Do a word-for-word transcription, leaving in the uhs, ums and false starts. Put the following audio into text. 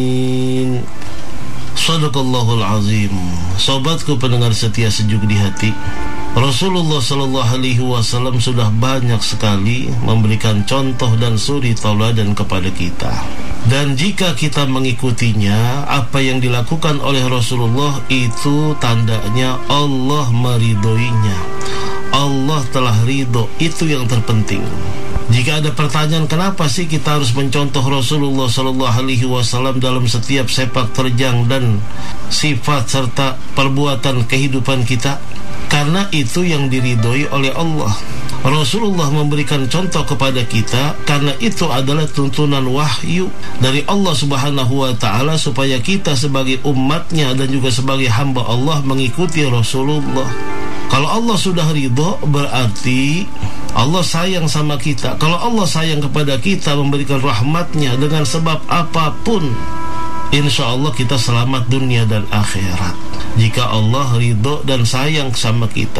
Sadaqallahul azim. Sobatku pendengar setia Sejuk di Hati, Rasulullah Sallallahu Alaihi Wasallam sudah banyak sekali memberikan contoh dan suri tauladan kepada kita. Dan jika kita mengikutinya, apa yang dilakukan oleh Rasulullah itu tandanya Allah meridhoinya. Allah telah ridho, itu yang terpenting. Jika ada pertanyaan kenapa sih kita harus mencontoh Rasulullah Sallallahu Alaihi Wasallam dalam setiap sepak terjang dan sifat serta perbuatan kehidupan kita, karena itu yang diridhoi oleh Allah. Rasulullah memberikan contoh kepada kita karena itu adalah tuntunan wahyu dari Allah Subhanahu wa Ta'ala supaya kita sebagai umatnya dan juga sebagai hamba Allah mengikuti Rasulullah. Kalau Allah sudah ridho, berarti Allah sayang sama kita. Kalau Allah sayang kepada kita, memberikan rahmatnya dengan sebab apapun, insya Allah kita selamat dunia dan akhirat. Jika Allah ridho dan sayang sama kita.